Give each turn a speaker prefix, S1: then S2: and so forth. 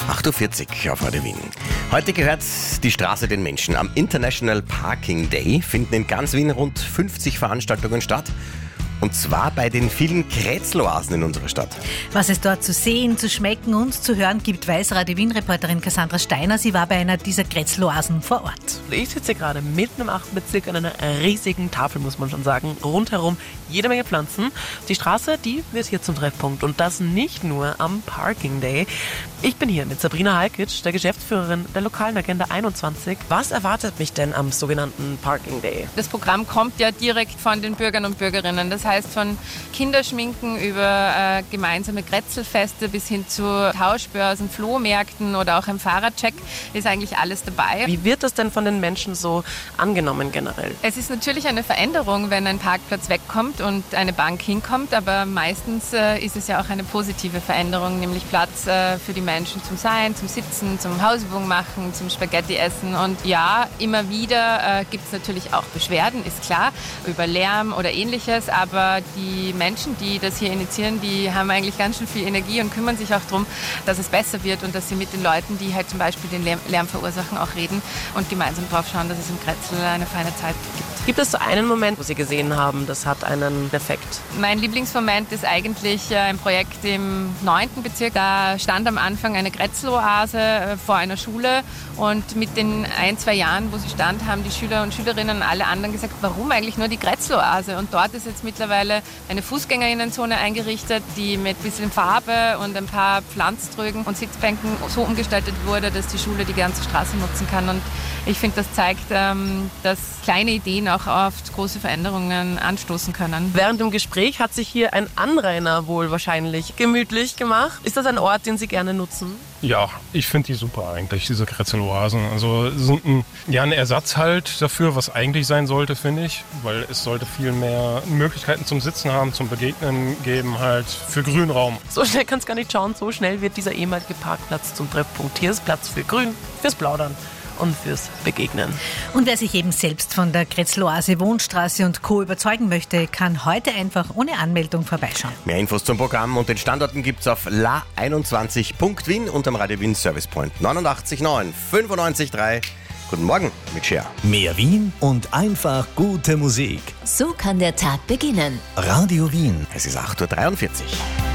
S1: 8.40 Uhr auf Radio Wien. Heute gehört die Straße den Menschen. Am International Parking Day finden in ganz Wien rund 50 Veranstaltungen statt. Und zwar bei den vielen Kretzeloasen in unserer Stadt.
S2: Was es dort zu sehen, zu schmecken und zu hören gibt, weiß Radio Wien-Reporterin Cassandra Steiner. Sie war bei einer dieser Kretzeloasen vor Ort.
S3: Ich sitze gerade mitten im 8. Bezirk an einer riesigen Tafel, muss man schon sagen. Rundherum jede Menge Pflanzen. Die Straße, die wird hier zum Treffpunkt. Und das nicht nur am Parking Day. Ich bin hier mit Sabrina Halkic, der Geschäftsführerin der lokalen Agenda 21. Was erwartet mich denn am sogenannten Parking Day?
S4: Das Programm kommt ja direkt von den Bürgern und Bürgerinnen. Das heißt, von Kinderschminken über gemeinsame Kretzelfeste bis hin zu Tauschbörsen, Flohmärkten oder auch einem Fahrradcheck ist eigentlich alles dabei.
S3: Wie wird das denn von den Menschen so angenommen generell?
S4: Es ist natürlich eine Veränderung, wenn ein Parkplatz wegkommt und eine Bank hinkommt, aber meistens ist es ja auch eine positive Veränderung, nämlich Platz für die Menschen zum Sein, zum Sitzen, zum Hausübung machen, zum Spaghetti essen. Und ja, immer wieder gibt es natürlich auch Beschwerden, ist klar, über Lärm oder Ähnliches, aber die Menschen, die das hier initiieren, die haben eigentlich ganz schön viel Energie und kümmern sich auch darum, dass es besser wird und dass sie mit den Leuten, die halt zum Beispiel den Lärm verursachen, auch reden und gemeinsam drauf schauen, dass es im Kretzel eine feine Zeit gibt.
S3: Gibt es so einen Moment, wo Sie gesehen haben, das hat einen Effekt?
S4: Mein Lieblingsmoment ist eigentlich ein Projekt im 9. Bezirk. Da stand am Anfang eine Kretzeloase vor einer Schule und mit den 1-2 Jahren, wo sie stand, haben die Schüler und Schülerinnen und alle anderen gesagt, warum eigentlich nur die Kretzeloase? Und dort ist jetzt mittlerweile eine Fußgängerinnenzone eingerichtet, die mit ein bisschen Farbe und ein paar Pflanztrögen und Sitzbänken so umgestaltet wurde, dass die Schule die ganze Straße nutzen kann. Und ich finde, das zeigt, dass kleine Ideen auch oft große Veränderungen anstoßen können.
S3: Während dem Gespräch hat sich hier ein Anrainer wohl wahrscheinlich gemütlich gemacht. Ist das ein Ort, den Sie gerne nutzen?
S5: Ja, ich finde die super eigentlich, diese Kretzeloasen. Also sind ein Ersatz halt dafür, was eigentlich sein sollte, finde ich. Weil es sollte viel mehr Möglichkeiten zum Sitzen haben, zum Begegnen geben, halt für Grünraum.
S3: So schnell kann es gar nicht schauen, so schnell wird dieser ehemalige Parkplatz zum Treffpunkt. Hier ist Platz für Grün, fürs Plaudern und fürs Begegnen.
S2: Und wer sich eben selbst von der Kretzeloase, Wohnstraße und Co. überzeugen möchte, kann heute einfach ohne Anmeldung vorbeischauen.
S1: Mehr Infos zum Programm und den Standorten gibt's auf la21.wien und am Radio Wien Service Point 89.9 95.3. Guten Morgen mit Cher.
S6: Mehr Wien und einfach gute Musik.
S7: So kann der Tag beginnen.
S6: Radio Wien.
S1: Es ist 8.43 Uhr.